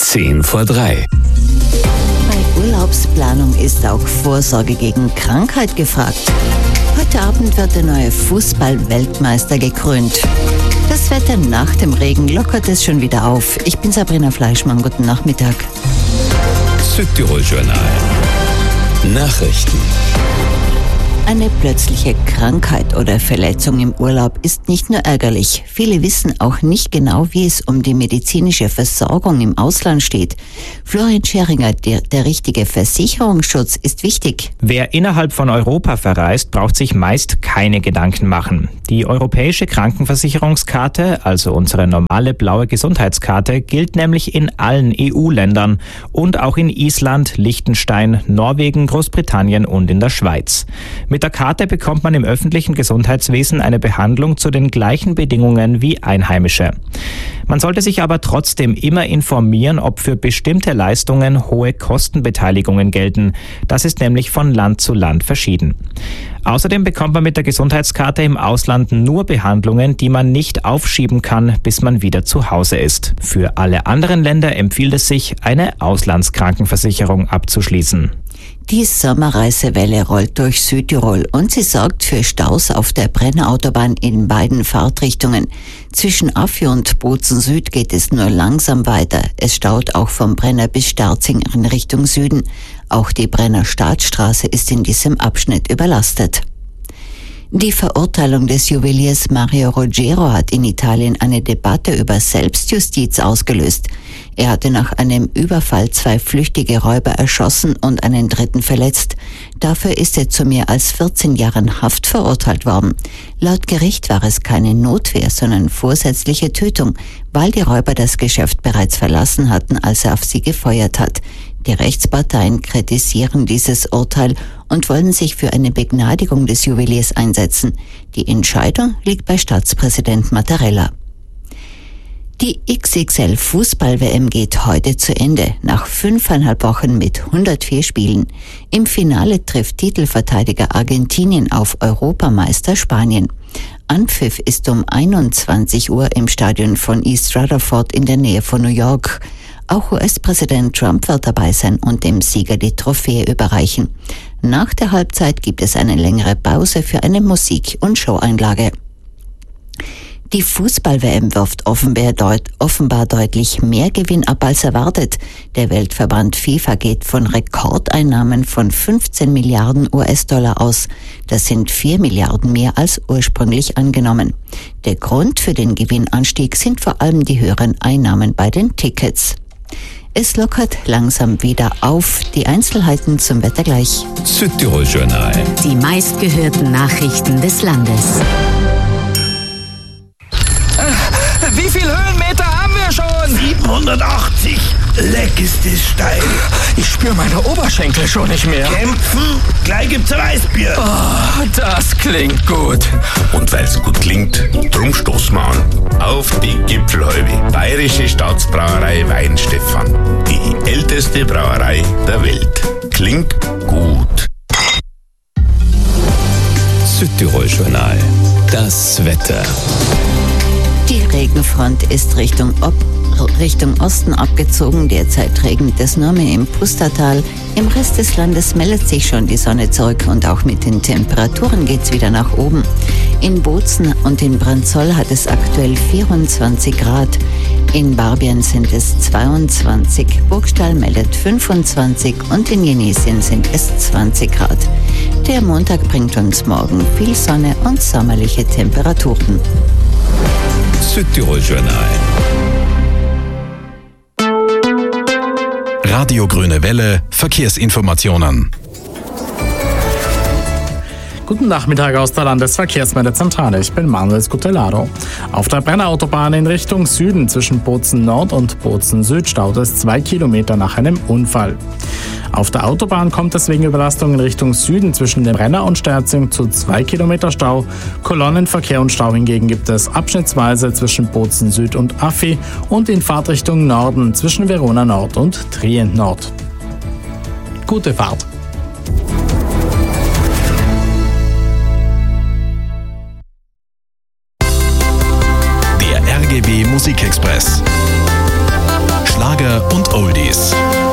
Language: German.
3:10. Bei Urlaubsplanung ist auch Vorsorge gegen Krankheit gefragt. Heute Abend wird der neue Fußball-Weltmeister gekrönt. Das Wetter nach dem Regen lockert es schon wieder auf. Ich bin Sabrina Fleischmann, guten Nachmittag. Südtirol-Journal. Nachrichten. Eine plötzliche Krankheit oder Verletzung im Urlaub ist nicht nur ärgerlich. Viele wissen auch nicht genau, wie es um die medizinische Versorgung im Ausland steht. Florian Scheringer, der richtige Versicherungsschutz ist wichtig. Wer innerhalb von Europa verreist, braucht sich meist keine Gedanken machen. Die europäische Krankenversicherungskarte, also unsere normale blaue Gesundheitskarte, gilt nämlich in allen EU-Ländern und auch in Island, Liechtenstein, Norwegen, Großbritannien und in der Schweiz. Mit der Karte bekommt man im öffentlichen Gesundheitswesen eine Behandlung zu den gleichen Bedingungen wie Einheimische. Man sollte sich aber trotzdem immer informieren, ob für bestimmte Leistungen hohe Kostenbeteiligungen gelten. Das ist nämlich von Land zu Land verschieden. Außerdem bekommt man mit der Gesundheitskarte im Ausland nur Behandlungen, die man nicht aufschieben kann, bis man wieder zu Hause ist. Für alle anderen Länder empfiehlt es sich, eine Auslandskrankenversicherung abzuschließen. Die Sommerreisewelle rollt durch Südtirol und sie sorgt für Staus auf der Brennerautobahn in beiden Fahrtrichtungen. Zwischen Affi und Bozen Süd geht es nur langsam weiter. Es staut auch vom Brenner bis Sterzing in Richtung Süden. Auch die Brenner Staatsstraße ist in diesem Abschnitt überlastet. Die Verurteilung des Juweliers Mario Rogero hat in Italien eine Debatte über Selbstjustiz ausgelöst. Er hatte nach einem Überfall 2 flüchtige Räuber erschossen und einen dritten verletzt. Dafür ist er zu mehr als 14 Jahren Haft verurteilt worden. Laut Gericht war es keine Notwehr, sondern vorsätzliche Tötung, weil die Räuber das Geschäft bereits verlassen hatten, als er auf sie gefeuert hat. Die Rechtsparteien kritisieren dieses Urteil und wollen sich für eine Begnadigung des Juweliers einsetzen. Die Entscheidung liegt bei Staatspräsident Mattarella. Die XXL-Fußball-WM geht heute zu Ende, nach 5,5 Wochen mit 104 Spielen. Im Finale trifft Titelverteidiger Argentinien auf Europameister Spanien. Anpfiff ist um 21 Uhr im Stadion von East Rutherford in der Nähe von New York. Auch US-Präsident Trump wird dabei sein und dem Sieger die Trophäe überreichen. Nach der Halbzeit gibt es eine längere Pause für eine Musik- und Showeinlage. Die Fußball-WM wirft offenbar deutlich mehr Gewinn ab als erwartet. Der Weltverband FIFA geht von Rekordeinnahmen von 15 Milliarden US-Dollar aus. Das sind 4 Milliarden mehr als ursprünglich angenommen. Der Grund für den Gewinnanstieg sind vor allem die höheren Einnahmen bei den Tickets. Es lockert langsam wieder auf. Die Einzelheiten zum Wetter gleich. Südtirol-Journal. Die meistgehörten Nachrichten des Landes. Wie viel Höhenmeter haben wir schon? 780. Leck ist es steil. Ich spüre meine Oberschenkel schon nicht mehr. Kämpfen? Gleich gibt's Weißbier. Oh, das klingt gut. Und weil's gut klingt, drum stoßen wir an. Auf die Gipfelhäube. Bayerische Staatsbrauerei Weinstefan. Die älteste Brauerei der Welt. Klingt gut. Südtirol-Journal. Das Wetter. Die Regenfront ist Richtung Osten abgezogen. Derzeit regnet es nur mehr im Pustertal. Im Rest des Landes meldet sich schon die Sonne zurück und auch mit den Temperaturen geht's wieder nach oben. In Bozen und in Branzoll hat es aktuell 24 Grad. In Barbien sind es 22. Burgstall meldet 25 und in Jenesien sind es 20 Grad. Der Montag bringt uns morgen viel Sonne und sommerliche Temperaturen. Südtirol-Journal. Radio Grüne Welle, Verkehrsinformationen. Guten Nachmittag aus der Landesverkehrsmeldezentrale. Ich bin Manuel Scutellaro. Auf der Brennerautobahn in Richtung Süden zwischen Bozen Nord und Bozen Süd staut es 2 Kilometer nach einem Unfall. Auf der Autobahn kommt es wegen Überlastung in Richtung Süden zwischen dem Brenner und Sterzing zu 2 Kilometer Stau. Kolonnenverkehr und Stau hingegen gibt es abschnittsweise zwischen Bozen Süd und Affi und in Fahrtrichtung Norden zwischen Verona Nord und Trient Nord. Gute Fahrt! Der RGB Musikexpress. Schlager und Oldies.